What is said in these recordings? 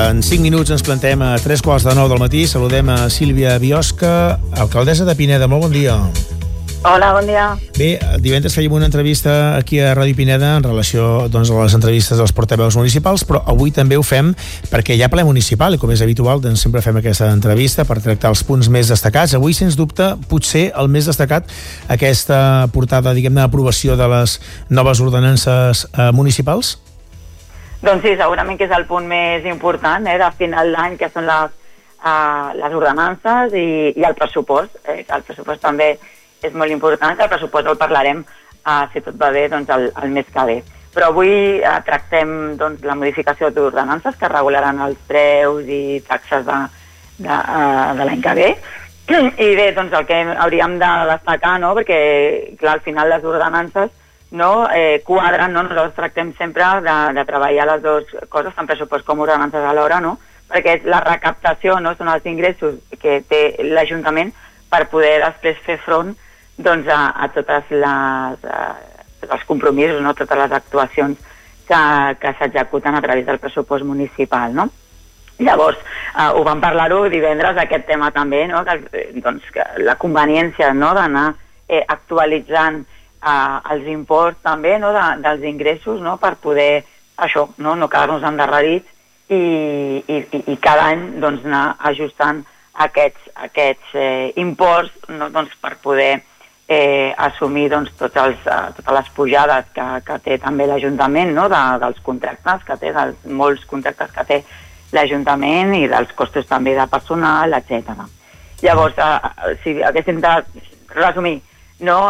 En 5 minuts ens plantem a 3:15 del matí. Saludem a Sílvia Biosca, alcaldessa de Pineda. Molt bon dia. Hola, bon dia. Bé, divendres fèiem una entrevista aquí a Ràdio Pineda en relació doncs, a les entrevistes dels portaveus municipals, però avui també ho fem perquè hi ha ple municipal i, com és habitual, doncs sempre fem aquesta entrevista per tractar els punts més destacats. Avui, sens dubte, potser el més destacat, aquesta portada, diguem-ne, d'aprovació de les noves ordenances municipals. Doncs sí, segurament que és el punt més important de final d'any, que són les ordenances i el pressupost. El pressupost també és molt important, el pressupost el parlarem, si tot va bé, doncs el mes que ve. Però avui tractem doncs, la modificació d'ordenances que regularan els preus i taxes de l'any que ve. I bé, doncs el que hauríem de destacar, no? Perquè clar, al final les ordenances quadren, no? Nosaltres tractem sempre de treballar les dues coses, tant pressupost com ordenances alhora, no? Perquè la recaptació, no? Són els ingressos que té l'Ajuntament per poder després fer front doncs, a tots els compromisos, no? Totes les actuacions que s'executen a través del pressupost municipal, no? Llavors, ho vam parlar-ho divendres, aquest tema també, no? Que la conveniència, no? D'anar actualitzant els imports també, no? Dels ingressos, no? Per poder això, no quedar-nos endarrerits i cada any doncs, anar ajustant aquests imports, no? Doncs, per poder assumir doncs, totes les pujades que té també l'Ajuntament, no? Dels contractes que té, dels molts contractes que té l'Ajuntament i dels costos també de personal, etc. Llavors, si haguéssim de resumir, no?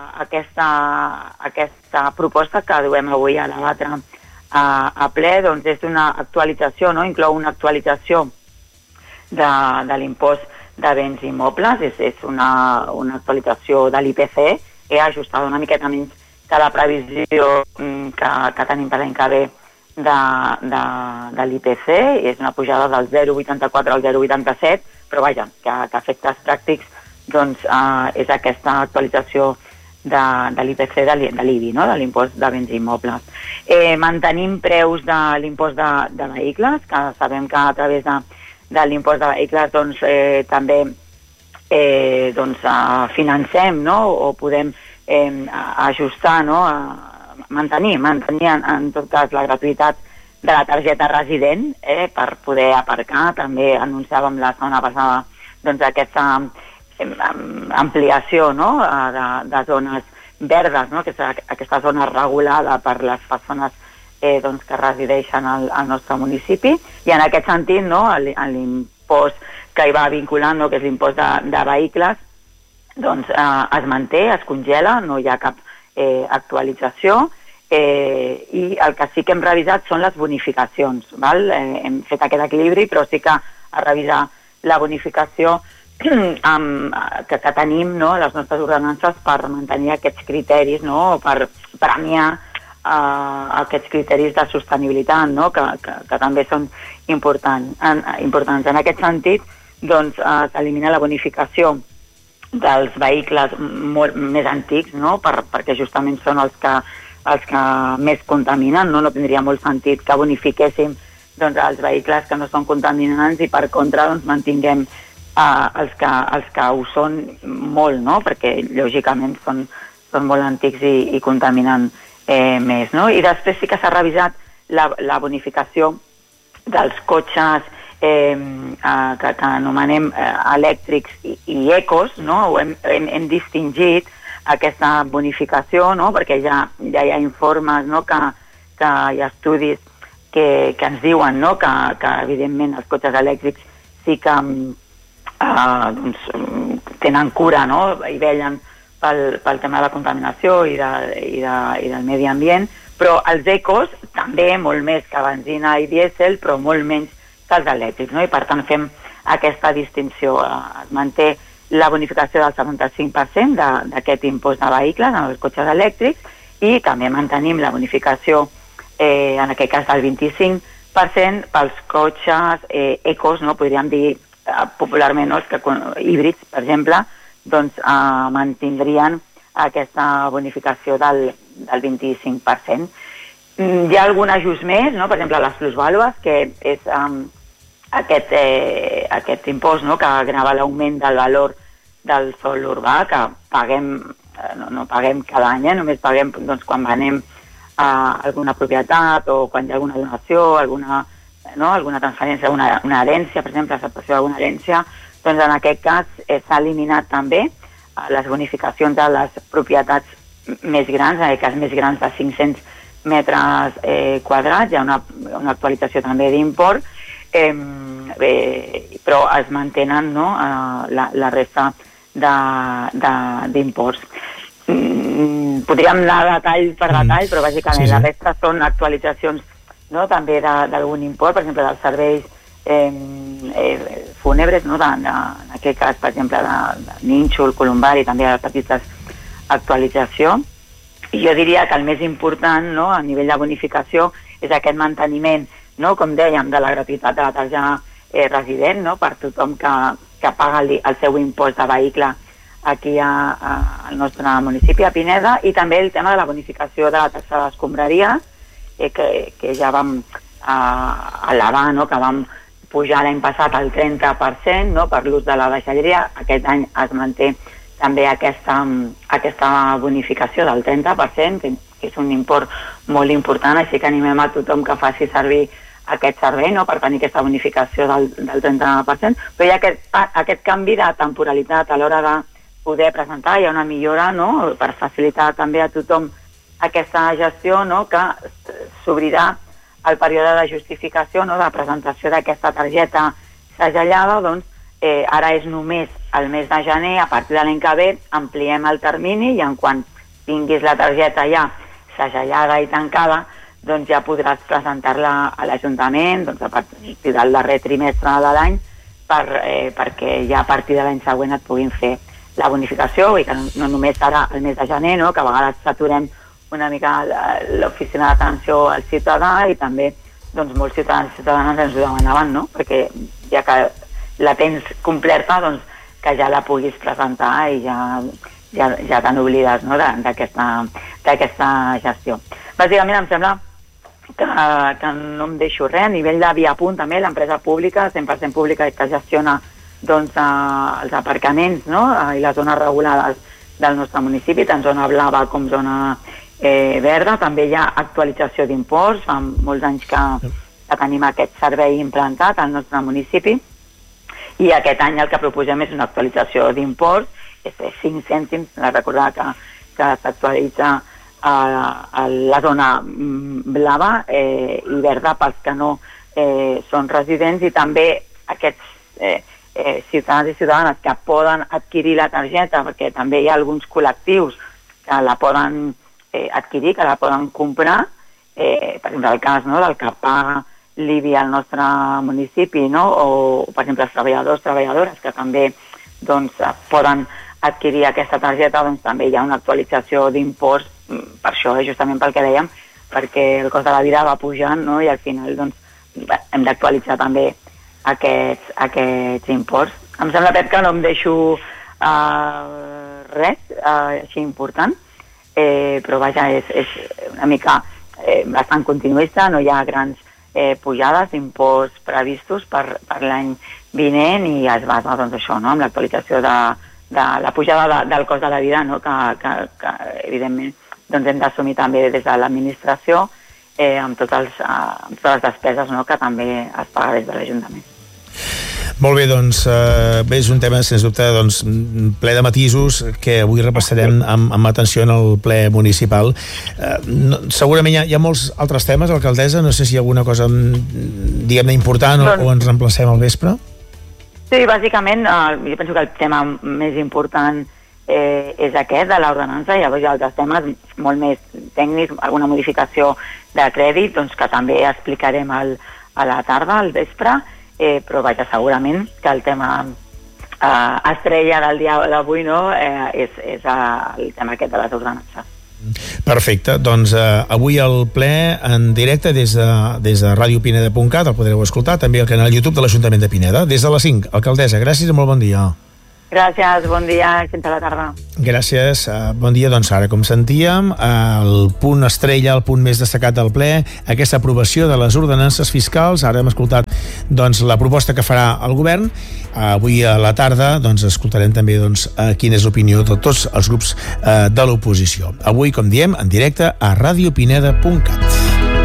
Aquesta proposta que duem avui a debatre a ple, doncs és una actualització, no? Inclou una actualització de l'impost de béns immobles, és una actualització de l'IPC, ajustada una miqueta menys que la previsió que tenim per l'any que ve de l'IPC, és una pujada del 0,84 al 0,87, però vaja, que a efectes pràctics doncs, és aquesta actualització de l'IPC de l'IBI, no? De l'impost de béns immobles. Mantenim preus de l'impost de vehicles, que sabem que a través de l'impost de vehicles doncs, també financem, no? O podem ajustar, no? Mantenir en tot cas la gratuïtat de la targeta resident per poder aparcar. També anunciàvem la setmana passada doncs, aquesta ampliació, no? de zones verdes, no? Aquesta zona regulada per les persones doncs, que resideixen al nostre municipi, i en aquest sentit, no? L'impost que hi va vinculant, no? Que és l'impost de vehicles, doncs es manté, es congela, no hi ha cap actualització, i el que sí que hem revisat són les bonificacions, val? Hem fet aquest equilibri, però sí que a revisar la bonificació que tenim, no? Les nostres ordenances per mantenir aquests criteris, no? Per premiar aquests criteris de sostenibilitat, no? que també són importants. En aquest sentit, doncs, s'elimina la bonificació dels vehicles més antics, no? Perquè justament són els que més contaminen, no? No tindria molt sentit que bonifiquéssim doncs, els vehicles que no són contaminants i per contra doncs, mantinguem els que ho són molt, no? Perquè lògicament són molt antics i contaminen més, no? I després sí que s'ha revisat la bonificació dels cotxes que anomenem elèctrics i ecos, no? Hem distingit aquesta bonificació, no? Perquè ja hi ha informes, no? Que hi ha estudis que ens diuen, no? Que evidentment els cotxes elèctrics sí que doncs, tenen cura, no? I vellen pel tema de la contaminació i del medi ambient, però els ecos també molt més que benzina i dièsel, però molt menys que els elèctrics, no? I per tant fem aquesta distinció. Es manté la bonificació del 75% d'aquest impost de vehicles en els cotxes elèctrics i també mantenim la bonificació, en aquest cas del 25%, pels cotxes ecos, no? Podríem dir popularment, no? Els híbrids, per exemple, doncs mantindrien aquesta bonificació del 25%. Hi ha algun ajust més, no? Per exemple, les plusvàlues, que és aquest impost, no?, que grava l'augment del valor del sòl urbà, que paguem, no paguem cada any, només paguem doncs, quan venem alguna propietat o quan hi ha alguna donació, alguna transferència, una herència, per exemple, l'acceptació d'alguna herència, doncs en aquest cas s'ha eliminat també les bonificacions de les propietats més grans, en aquest cas més grans de 500 metres quadrats, hi ha una actualització també d'import, però es mantenen, no, la resta d'imports. Podríem anar detall per detall, però bàsicament la resta són actualitzacions, no, també d'algun import, per exemple, dels serveis fúnebres, no, en aquest cas, per exemple, de nínxol, columbari, també de petites actualització. I jo diria que el més important, no, a nivell de bonificació és aquest manteniment, no, com dèiem, de la gratuïtat de la targeta resident, no, per tothom que paga el seu impost de vehicle aquí al nostre municipi, a Pineda, i també el tema de la bonificació de la taxa d'escombraria, que ja vam elevar, no, que vam pujar l'any passat al 30%, no, per l'ús de la deixalleria. Aquest any es manté també aquesta bonificació del 30%, que és un import molt important, així que animem a tothom que faci servir aquest servei, no, per tenir aquesta bonificació del 30%, però hi ha aquest canvi de temporalitat a l'hora de poder presentar, hi ha una millora, no, per facilitar també a tothom aquesta gestió, no, que s'obrirà el període de justificació, no, de presentació d'aquesta targeta segellada, doncs ara és només el mes de gener. A partir de l'any que ve ampliem el termini i en quan tinguis la targeta ja segellada i tancada, doncs ja podràs presentar-la a l'Ajuntament, doncs a partir del darrer trimestre de l'any, perquè ja a partir de l'any següent et puguin fer la bonificació, i que no només serà el mes de gener, no, que a vegades saturem una mica l'oficina d'atenció al ciutadà, i també doncs, molts ciutadans i ciutadanes ens ho demanaven, no? Perquè ja que la tens completa, doncs que ja la puguis presentar i ja te n'oblides, no, d'aquesta gestió. Bàsicament em sembla que no em deixo res. A nivell de Viapunt també, l'empresa pública, 100% pública, que gestiona doncs, els aparcaments, no, i les zones regulades del nostre municipi, tant zona blava com zona verda. També hi ha actualització d'imports, fa molts anys que tenim aquest servei implantat al nostre municipi, i aquest any el que proposem és una actualització d'imports, és de 5 cèntims, recordar que s'actualitza a la zona blava i verda pels que no són residents, i també aquests ciutadans i ciutadanes que poden adquirir la targeta, perquè també hi ha alguns col·lectius que la poden adquirir, que la poden comprar, per exemple el cas, no, del que paga l'IBI al nostre municipi, no, o per exemple els treballadors, treballadores que també doncs, poden adquirir aquesta targeta, doncs també hi ha una actualització d'impost per això, justament pel que dèiem, perquè el cost de la vida va pujant, no, i al final doncs, hem d'actualitzar també aquests imports. Em sembla, Pep, que no em deixo res així important, però vaja, és una mica bastant continuista, no hi ha grans pujades d'imports previstos per l'any vinent, i es basa doncs, això, no, amb l'actualització de la pujada del cost de la vida, no, que evidentment doncs, hem d'assumir també des de l'administració, amb totes les despeses, no, que també es paga des de l'Ajuntament. Molt bé, doncs, és un tema, sens dubte, doncs, ple de matisos que avui repassarem amb atenció en el ple municipal. Segurament hi ha molts altres temes, alcaldessa, no sé si hi ha alguna cosa, diguem-ne, important o ens reemplacem al vespre? Sí, bàsicament, jo penso que el tema més important és aquest, de l'ordenança, i llavors hi ha altres temes molt més tècnics, alguna modificació de crèdit, doncs, que també explicarem a la tarda, al vespre, però vaja, segurament que el tema estrella del dia d'avui, no, és el tema aquest de les ordenances. Perfecte, doncs avui el ple en directe des de radiopineda.cat, el podreu escoltar també al canal YouTube de l'Ajuntament de Pineda, des de les 5. Alcaldessa, gràcies i molt bon dia. Gràcies, bon dia, fins a la tarda. Gràcies, bon dia. Doncs ara, com sentíem, el punt estrella, el punt més destacat del ple, aquesta aprovació de les ordenances fiscals. Ara hem escoltat doncs, la proposta que farà el govern. Avui a la tarda doncs, escoltarem també doncs, quina és l'opinió de tots els grups de l'oposició. Avui, com diem, en directe a radiopineda.cat.